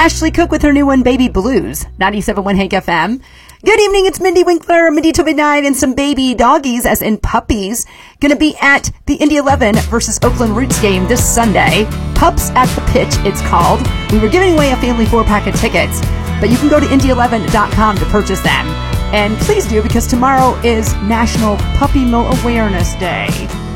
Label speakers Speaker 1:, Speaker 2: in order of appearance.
Speaker 1: Ashley Cook with her new one, Baby Blues, 97.1 Hank FM. Good evening, it's Mindy Winkler, Mindy till midnight, and some baby doggies, as in puppies, gonna be at the Indy 11 versus Oakland Roots game this Sunday. Pups at the Pitch, it's called. We were giving away a family 4-pack of tickets, but you can go to Indy11.com to purchase them. And please do, because tomorrow is National Puppy Mill Awareness Day.